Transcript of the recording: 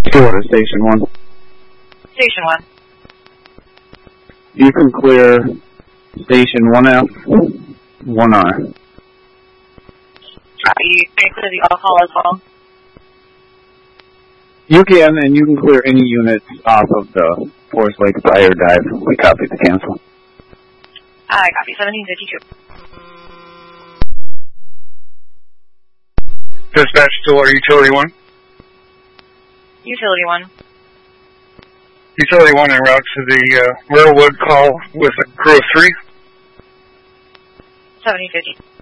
Go to Station 1. Station 1. You can clear Station 1F, 1R. You can clear the all-call as well? You can, and you can clear any units off of the Forest Lake Fire Dive. We copy the cancel. I copy 1752. Dispatch to our Utility 1. Utility 1. Utility 1 en route to the Railwood call with a crew of 3. 1750.